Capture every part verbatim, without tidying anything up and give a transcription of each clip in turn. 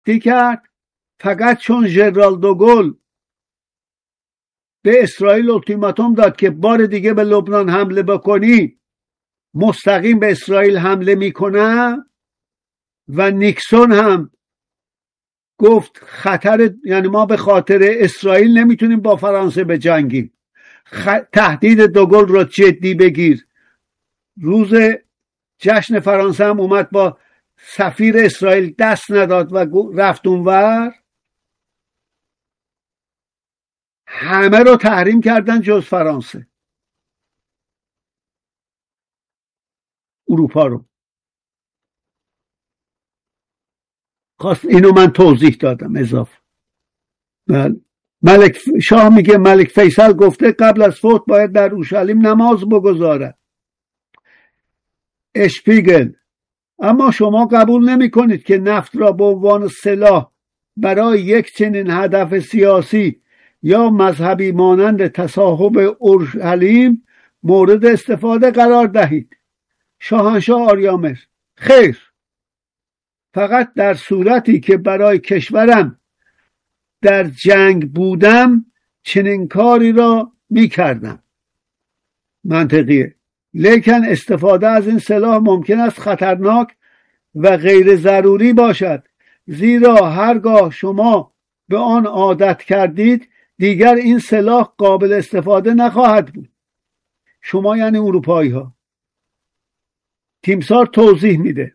تخطی کرد، فقط چون ژنرال دوگل به اسرائیل التیماتوم داد که بار دیگه به لبنان حمله بکنی مستقیم به اسرائیل حمله میکنه و نیکسون هم گفت خطر، یعنی ما به خاطر اسرائیل نمیتونیم با فرانسه بجنگیم، خ... تهدید دوگل رو جدی بگیر. روز جشن فرانسه هم اومد با سفیر اسرائیل دست نداد و رفت اونور، همه رو تحریم کردن جز فرانسه، اروپا رو. خواست اینو من توضیح دادم اضافه. بله. ملک شاه میگه ملک فیصل گفته قبل از فوت باید در اورشلیم نماز بگذارد. اشپیگل: اما شما قبول نمی کنید که نفت را به عنوان سلاح برای یک چنین هدف سیاسی یا مذهبی مانند تصاحب اورشلیم مورد استفاده قرار دهید؟ شاهنشاه آریامر: خیر، فقط در صورتی که برای کشورم در جنگ بودم چنین کاری را می کردم. منطقیه. لیکن استفاده از این سلاح ممکن است خطرناک و غیر ضروری باشد، زیرا هرگاه شما به آن عادت کردید دیگر این سلاح قابل استفاده نخواهد بود. شما یعنی اروپایی ها. تیمسار توضیح میده: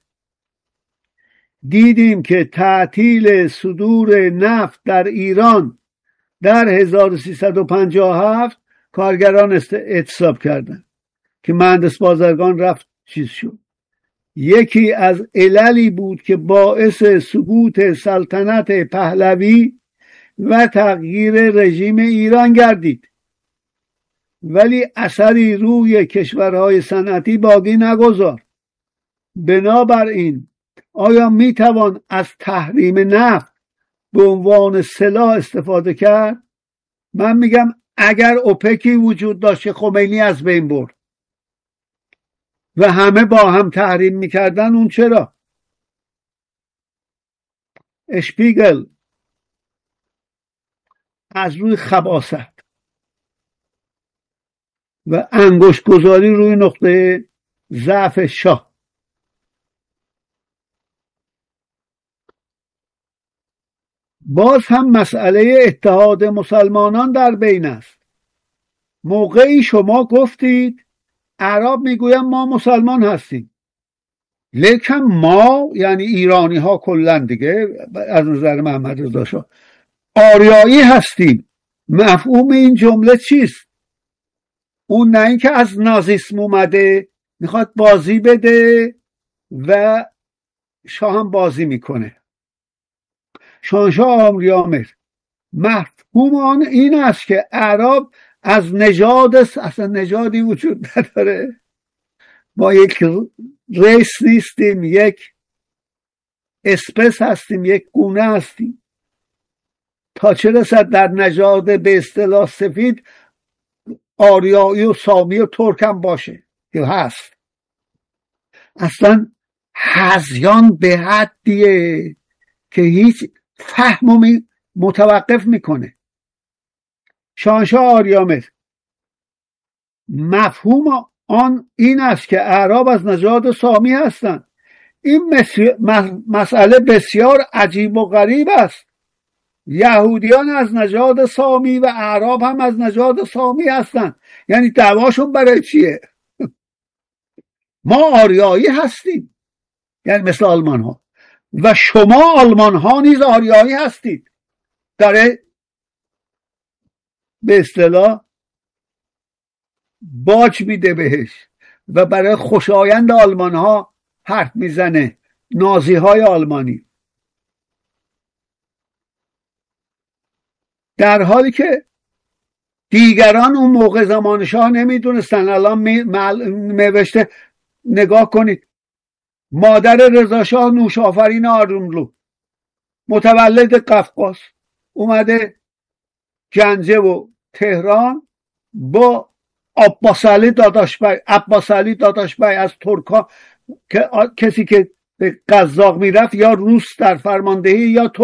دیدیم که تعطیل صدور نفت در ایران در هزار و سیصد و پنجاه و هفت کارگران اعتصاب کردند که مهندس بازرگان رفت چیز شد. یکی از عللی بود که باعث سقوط سلطنت پهلوی و تغییر رژیم ایران گردید، ولی اثری روی کشورهای صنعتی باقی نگذاشت. بنابراین آیا می توان از تحریم نفت به عنوان سلاح استفاده کرد؟ من میگم اگر اوپکی وجود داشت خمینی از بین برد و همه با هم تحریم میکردن، اون چرا؟ اشپیگل: از روی خباثت و انگشت گذاری روی نقطه ضعف شاه. باز هم مسئله اتحاد مسلمانان در بین است. موقعی شما گفتید عرب میگویم ما مسلمان هستیم، لیکن ما یعنی ایرانی ها کلن دیگه از نظر محمد رضا شاه آریایی هستیم. مفهوم این جمله چیست؟ اون نه اینکه از نازیسم اومده میخواد بازی بده و شاه هم بازی میکنه. شاهنشاه آریامر: مفهوم آن این است که اعراب از نژاد، اصلا نژادی وجود نداره، ما یک ریس نیستیم، یک اسپس هستیم، یک گونه هستیم. تا چه رسد در نژاد به اصطلاح سفید آریایی و سامی و ترک هم باشه یا هست. اصلا هذیان به حدیه که هیچ فهمو متوقف میکنه. شاهنشاه آریامر: مفهوم آن این است که اعراب از نژاد سامی هستند. این مسئله بسیار عجیب و غریب است. یهودیان از نژاد سامی و اعراب هم از نژاد سامی هستند. یعنی دعواشون برای چیه؟ ما آریایی هستیم، یعنی مثل آلمان ها، و شما آلمان ها نیز آریایی هستید. داره به اصطلاح باج میده بهش و برای خوشایند آلمان ها حرف میزنه، نازی های آلمانی، در حالی که دیگران اون موقع زمان شاه نمیدونستن. الان نوشته نگاه کنید، مادر رضا شاه نوش آفرین آروملو متولد قفقاز اومده گنجه و تهران با عباس علی داداشبای عباس علی داداشبای از ترکا که کسی که به قزاق میرفت یا روس در فرماندهی یا